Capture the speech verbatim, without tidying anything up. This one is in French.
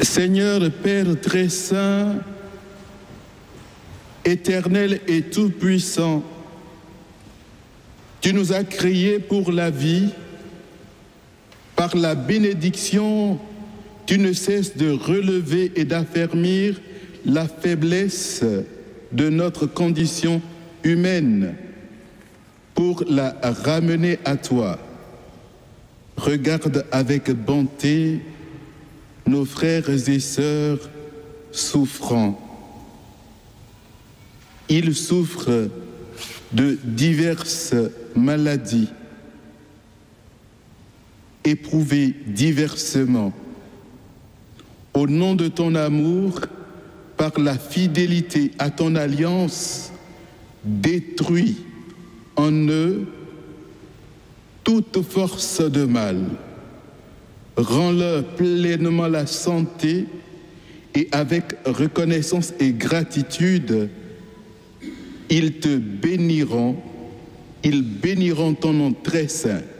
Seigneur Père très saint, éternel et tout-puissant, tu nous as créés pour la vie. Par la bénédiction, tu ne cesses de relever et d'affermir la faiblesse de notre condition humaine pour la ramener à toi. Regarde avec bonté nos frères et sœurs souffrants. Ils souffrent de diverses maladies, éprouvés diversement. Au nom de ton amour, par la fidélité à ton alliance, détruis en eux toute force de mal. Rends-leur pleinement la santé et avec reconnaissance et gratitude, ils te béniront, ils béniront ton nom très saint.